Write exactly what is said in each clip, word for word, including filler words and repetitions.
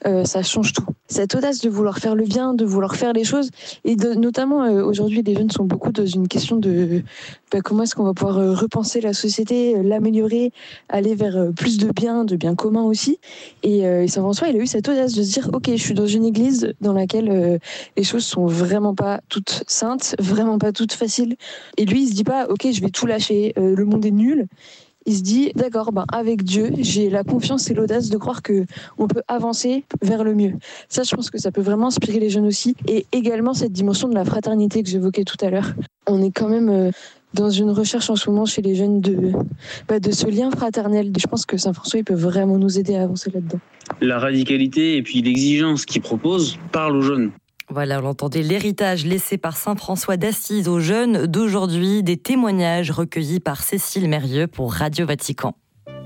euh, ça change tout. Cette audace de vouloir faire le bien, de vouloir faire les choses, et de, notamment euh, aujourd'hui, les jeunes sont beaucoup dans une question de bah, comment est-ce qu'on va pouvoir euh, repenser la société, euh, l'améliorer, aller vers euh, plus de bien, de bien commun aussi. Et, euh, et Saint-François, il a eu cette audace de se dire, ok, je suis dans une église dans laquelle euh, les choses sont vraiment pas toutes saintes, vraiment pas toutes faciles. Et lui, il se dit pas, ok, je vais tout lâcher, euh, le monde est nul. Il se dit, d'accord, ben avec Dieu, j'ai la confiance et l'audace de croire que on peut avancer vers le mieux. Ça, je pense que ça peut vraiment inspirer les jeunes aussi. Et également cette dimension de la fraternité que j'évoquais tout à l'heure. On est quand même euh, dans une recherche en ce moment chez les jeunes de, bah, de ce lien fraternel. Je pense que Saint-François, il peut vraiment nous aider à avancer là-dedans. La radicalité et puis l'exigence qu'il propose parle aux jeunes. Voilà, on l'entendait, l'héritage laissé par saint François d'Assise aux jeunes d'aujourd'hui, des témoignages recueillis par Cécile Mérieux pour Radio Vatican.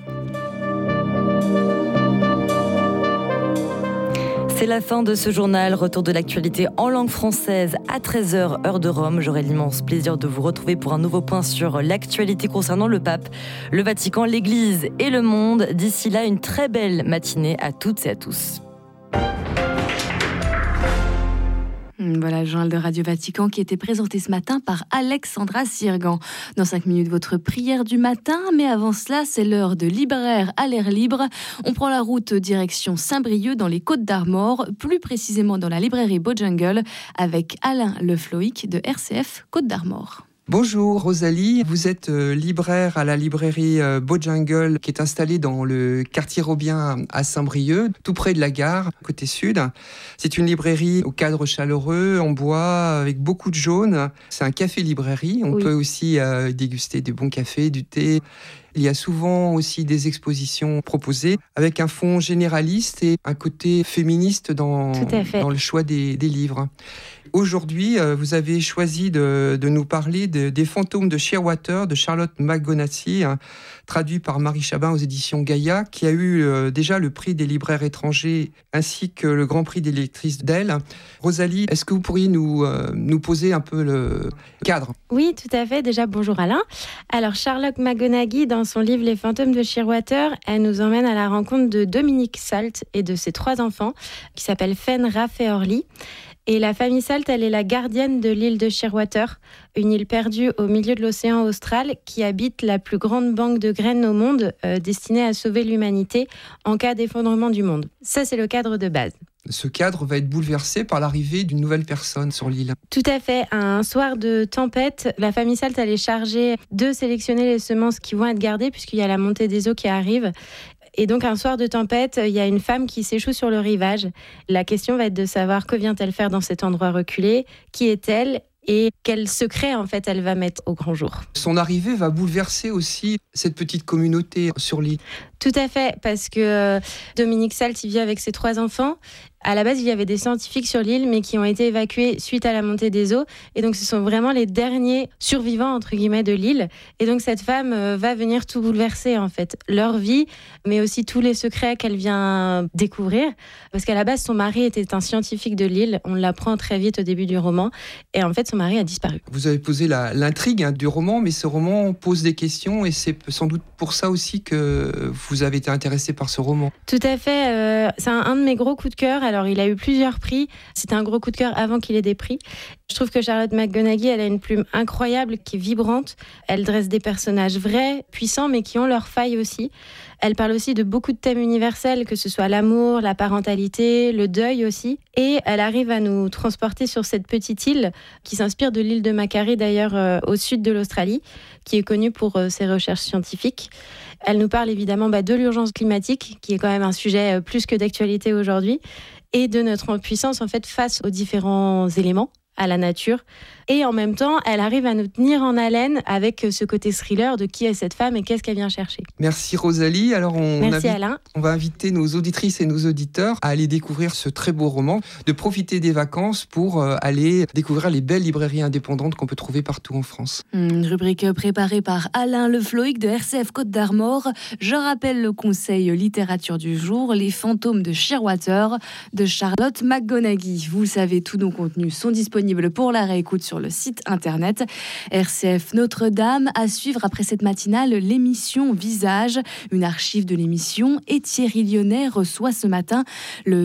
C'est la fin de ce journal. Retour de l'actualité en langue française à treize heures, heure de Rome. J'aurai l'immense plaisir de vous retrouver pour un nouveau point sur l'actualité concernant le pape, le Vatican, l'Église et le monde. D'ici là, une très belle matinée à toutes et à tous. Voilà le journal de Radio Vatican qui était présenté ce matin par Alexandra Sirgan. Dans cinq minutes, votre prière du matin. Mais avant cela, c'est l'heure de Libraire à l'air libre. On prend la route direction Saint-Brieuc dans les Côtes-d'Armor, plus précisément dans la librairie Bojungle, avec Alain Le Floïc de R C F Côtes-d'Armor. Bonjour Rosalie, vous êtes euh, libraire à la librairie euh, Bojungle qui est installée dans le quartier Robien à Saint-Brieuc, tout près de la gare, côté sud. C'est une librairie au cadre chaleureux, en bois, avec beaucoup de jaune. C'est un café-librairie, on oui. peut aussi euh, déguster du bon café, du thé. Il y a souvent aussi des expositions proposées avec un fond généraliste et un côté féministe dans, dans le choix des, des livres. Aujourd'hui, vous avez choisi de, de nous parler de, des fantômes de Shearwater de Charlotte McGonaghy, hein, traduit par Marie Chabin aux éditions Gaïa, qui a eu euh, déjà le prix des libraires étrangers ainsi que le grand prix des lectrices d'Elle. Rosalie, est-ce que vous pourriez nous, euh, nous poser un peu le cadre ? Oui, tout à fait. Déjà, bonjour Alain. Alors, Charlotte McGonaghy, dans son livre Les fantômes de Shearwater, elle nous emmène à la rencontre de Dominique Salt et de ses trois enfants, qui s'appellent Fen, Raph et Orly. Et la famille Salt, elle est la gardienne de l'île de Shearwater, une île perdue au milieu de l'océan austral qui habite la plus grande banque de graines au monde, euh, destinée à sauver l'humanité en cas d'effondrement du monde. Ça, c'est le cadre de base. Ce cadre va être bouleversé par l'arrivée d'une nouvelle personne sur l'île. Tout à fait. Un soir de tempête, la famille Salt, elle est chargée de sélectionner les semences qui vont être gardées puisqu'il y a la montée des eaux qui arrive. Et donc, un soir de tempête, il y a une femme qui s'échoue sur le rivage. La question va être de savoir que vient-elle faire dans cet endroit reculé, qui est-elle et quel secret, en fait, elle va mettre au grand jour. Son arrivée va bouleverser aussi cette petite communauté sur l'île. Tout à fait, parce que Dominique Salt, il vit avec ses trois enfants. À la base, il y avait des scientifiques sur l'île, mais qui ont été évacués suite à la montée des eaux. Et donc, ce sont vraiment les derniers survivants, entre guillemets, de l'île. Et donc, cette femme va venir tout bouleverser, en fait. Leur vie, mais aussi tous les secrets qu'elle vient découvrir. Parce qu'à la base, son mari était un scientifique de l'île. On l'apprend très vite au début du roman. Et en fait, son mari a disparu. Vous avez posé la, l'intrigue hein, du roman, mais ce roman pose des questions. Et c'est sans doute pour ça aussi que vous avez été intéressé par ce roman. Tout à fait. Euh, c'est un, un de mes gros coups de cœur. Alors, il a eu plusieurs prix. C'était un gros coup de cœur avant qu'il ait des prix. Je trouve que Charlotte McGonaghy, elle a une plume incroyable qui est vibrante. Elle dresse des personnages vrais, puissants, mais qui ont leurs failles aussi. Elle parle aussi de beaucoup de thèmes universels, que ce soit l'amour, la parentalité, le deuil aussi. Et elle arrive à nous transporter sur cette petite île qui s'inspire de l'île de Macquarie, d'ailleurs, euh, au sud de l'Australie, qui est connue pour euh, ses recherches scientifiques. Elle nous parle évidemment bah, de l'urgence climatique, qui est quand même un sujet euh, plus que d'actualité aujourd'hui, et de notre impuissance en fait face aux différents éléments, à la nature. Et en même temps, elle arrive à nous tenir en haleine avec ce côté thriller de qui est cette femme et qu'est-ce qu'elle vient chercher. Merci Rosalie. Alors on, Merci invite, Alain. On va inviter nos auditrices et nos auditeurs à aller découvrir ce très beau roman, de profiter des vacances pour euh, aller découvrir les belles librairies indépendantes qu'on peut trouver partout en France. Une rubrique préparée par Alain Le Floïc de R C F Côtes-d'Armor. Je rappelle le conseil littérature du jour, Les fantômes de Shearwater de Charlotte McGonaghy. Vous le savez, tous nos contenus sont disponibles pour la réécoute sur le site internet R C F Notre-Dame. À suivre après cette matinale, l'émission Visage, une archive de l'émission. Et Thierry Lyonnais reçoit ce matin le